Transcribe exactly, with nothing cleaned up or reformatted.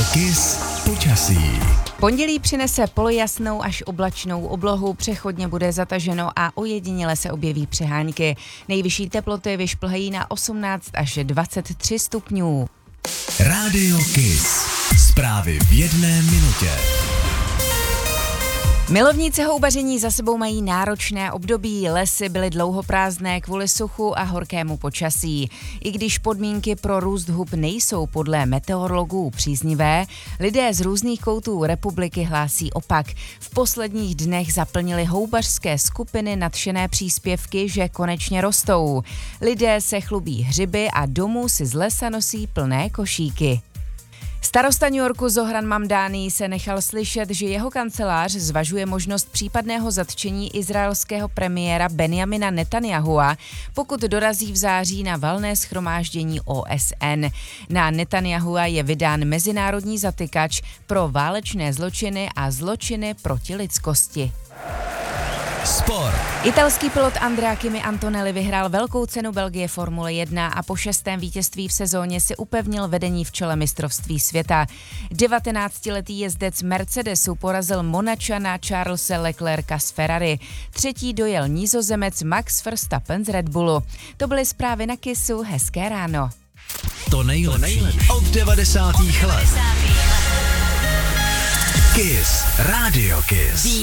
Kiss počasí. Pondělí přinese polojasnou až oblačnou oblohu, přechodně bude zataženo a ojediněle se objeví přehánky. Nejvyšší teploty vyšplhají na osmnáct až dvacet tři stupňů. Rádio Kiss. Zprávy v jedné minutě. Milovníci houbaření za sebou mají náročné období. Lesy byly dlouho prázdné kvůli suchu a horkému počasí. I když podmínky pro růst hub nejsou podle meteorologů příznivé, lidé z různých koutů republiky hlásí opak. V posledních dnech zaplnili houbařské skupiny nadšené příspěvky, že konečně rostou. Lidé se chlubí hřiby a domů si z lesa nosí plné košíky. Starosta New Yorku Zohran Mamdani se nechal slyšet, že jeho kancelář zvažuje možnost případného zatčení izraelského premiéra Benjamina Netanyahua, pokud dorazí v září na valné shromáždění O S N. Na Netanyahua je vydán mezinárodní zatykač pro válečné zločiny a zločiny proti lidskosti. Sport. Italský pilot Andrea Kimi Antonelli vyhrál velkou cenu Belgie Formule jedna a po šestém vítězství v sezóně si upevnil vedení v čele mistrovství světa. devatenáctiletý jezdec Mercedesu porazil Monačana Charlese Leclerca z Ferrari. Třetí dojel Nizozemec Max Verstappen z Red Bullu. To byly zprávy na Kissu, hezké ráno. To nejlepší od devadesátých let. Kiss. Rádio Kiss.